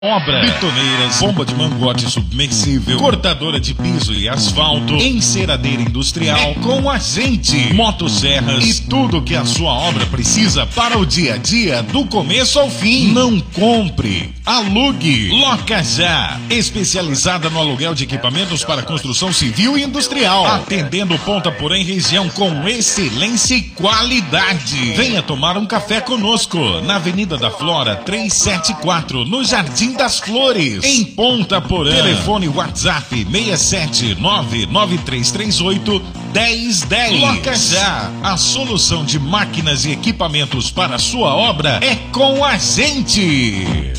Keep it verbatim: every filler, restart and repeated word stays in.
Obra, betoneiras, bomba de mangote submersível, cortadora de piso e asfalto, enceradeira industrial, é com a gente. Motosserras e tudo que a sua obra precisa para o dia a dia, do começo ao fim. Não compre, alugue, loca já. Especializada no aluguel de equipamentos para construção civil e industrial, atendendo Ponta Porém região com excelência e qualidade. Venha tomar um café conosco na Avenida da Flora trezentos e setenta e quatro, no Jardim das Flores, em Ponta Porã. Telefone WhatsApp seis sete nove nove três três oito um zero um zero. Loca já. A solução de máquinas e equipamentos para a sua obra é com a gente.